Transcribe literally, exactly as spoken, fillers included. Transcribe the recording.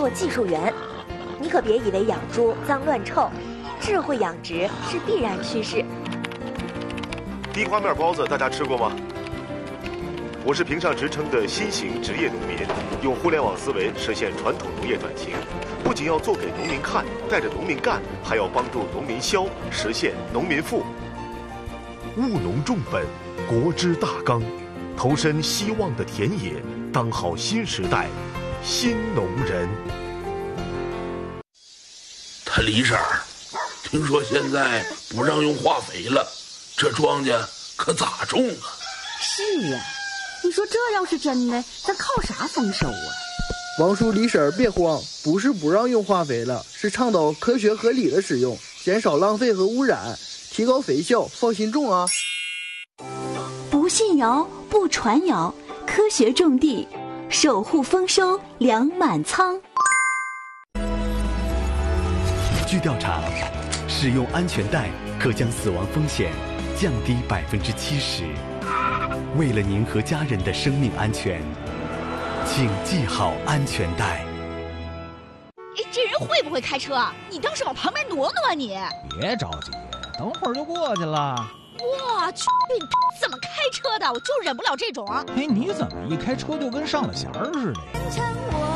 做技术员。你可别以为养猪脏乱臭，智慧养殖是必然趋势。 地瓜面包子大家吃过吗？我是评上职称的新型职业农民，用互联网思维实现传统农业转型，不仅要做给农民看，带着农民干，还要帮助农民消，实现农民富。务农重本，国之大纲，投身希望的田野，当好新时代新农人。 他李婶儿，听说现在不让用化肥了，这庄稼可咋种啊？ 是呀，你说这要是真的，咱靠啥丰收啊？ 王叔李婶儿别慌，不是不让用化肥了，是倡导科学合理的使用，减少浪费和污染，提高肥效，放心种啊！ 不信谣，不传谣，科学种地，守护丰收，粮满仓。 据调查，使用安全带可将死亡风险降低百分之七十。为了您和家人的生命安全，请系好安全带。 哎，这人会不会开车？你倒是往旁边挪挪啊你！ 别着急，等会儿就过去了。 我去，你怎么开车的？我就忍不了这种。 哎，你怎么一开车就跟上了弦儿似的呀？